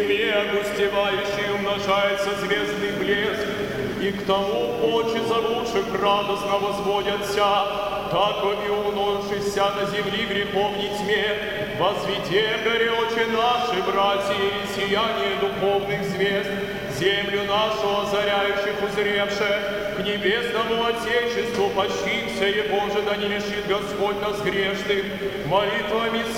тьме густевающей умножается звездный блеск, и к тому очи зовушек радостно возводятся, так и уносшися на земли греховной тьме, возведе горече наши, братья, и сияние духовных звезд, землю нашу озаряющих узревше, к небесному Отечеству починься, и Боже, да не лишит Господь нас грешных, молитвами